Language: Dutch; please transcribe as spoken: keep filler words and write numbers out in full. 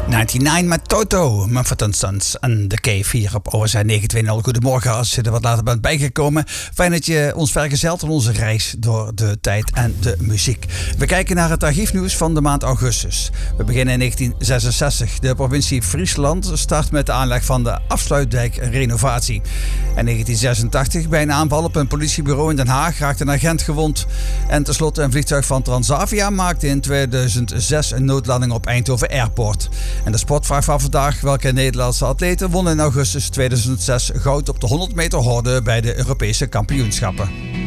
negenennegentig met Toto, Mumford and Sons en The Cave hier op O S N negen twintig. Goedemorgen als je er wat later bent bijgekomen. Fijn dat je ons vergezelt op onze reis door de tijd en de muziek. We kijken naar het archiefnieuws van de maand augustus. We beginnen in negentien zesenzestig. De provincie Friesland start met de aanleg van de afsluitdijk-renovatie. In negentien zesentachtig, bij een aanval op een politiebureau in Den Haag, raakte een agent gewond. En tenslotte een vliegtuig van Transavia maakte in tweeduizend zes een noodlanding op Eindhoven Airport. En de sportvraag van vandaag: welke Nederlandse atleten won in augustus tweeduizend zes goud op de honderd meter horde bij de Europese kampioenschappen?